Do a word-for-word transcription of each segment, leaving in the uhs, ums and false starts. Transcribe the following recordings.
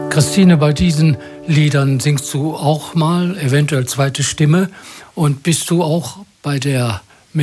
Christine, bei diesen Liedern singst du auch mal, eventuell zweite Stimme. Und bist du auch bei der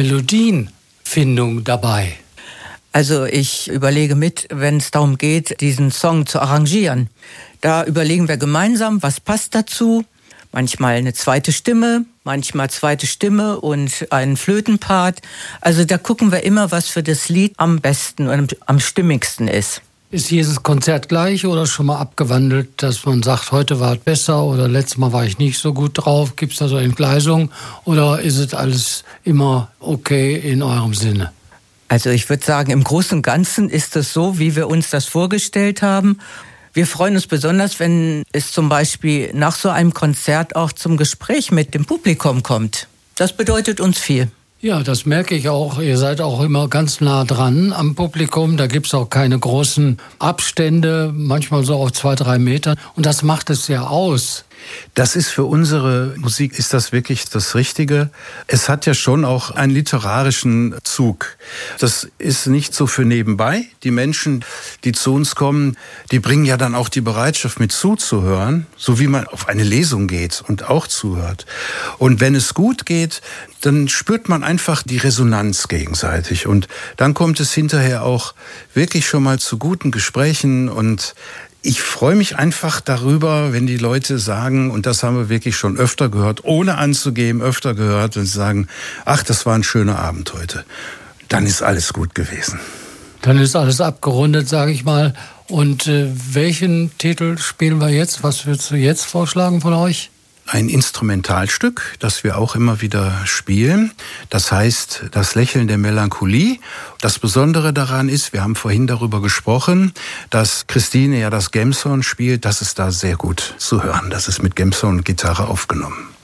Melodienfindung dabei? Also ich überlege mit, wenn es darum geht, diesen Song zu arrangieren. Da überlegen wir gemeinsam, was passt dazu. Manchmal eine zweite Stimme, manchmal zweite Stimme und einen Flötenpart. Also da gucken wir immer, was für das Lied am besten und am stimmigsten ist. Ist jedes Konzert gleich oder schon mal abgewandelt, dass man sagt, heute war es besser oder letztes Mal war ich nicht so gut drauf? Gibt es da so Entgleisungen oder ist es alles immer okay in eurem Sinne? Also ich würde sagen, im Großen und Ganzen ist es so, wie wir uns das vorgestellt haben. Wir freuen uns besonders, wenn es zum Beispiel nach so einem Konzert auch zum Gespräch mit dem Publikum kommt. Das bedeutet uns viel. Ja, das merke ich auch. Ihr seid auch immer ganz nah dran am Publikum. Da gibt es auch keine großen Abstände, manchmal so auf zwei, drei Meter. Und das macht es ja aus. Das ist für unsere Musik, ist das wirklich das Richtige? Es hat ja schon auch einen literarischen Zug. Das ist nicht so für nebenbei. Die Menschen, die zu uns kommen, die bringen ja dann auch die Bereitschaft mit zuzuhören, so wie man auf eine Lesung geht und auch zuhört. Und wenn es gut geht, dann spürt man einfach die Resonanz gegenseitig. Und dann kommt es hinterher auch wirklich schon mal zu guten Gesprächen. Und ich freue mich einfach darüber, wenn die Leute sagen, und das haben wir wirklich schon öfter gehört, ohne anzugeben, öfter gehört, und sagen, ach, das war ein schöner Abend heute. Dann ist alles gut gewesen. Dann ist alles abgerundet, sage ich mal. Und äh, welchen Titel spielen wir jetzt? Was würdest du jetzt vorschlagen von euch? Ein Instrumentalstück, das wir auch immer wieder spielen. Das heißt, das Lächeln der Melancholie. Das Besondere daran ist, wir haben vorhin darüber gesprochen, dass Christine ja das Gemshorn spielt. Das ist da sehr gut zu hören. Das ist mit Gemshorn und Gitarre aufgenommen.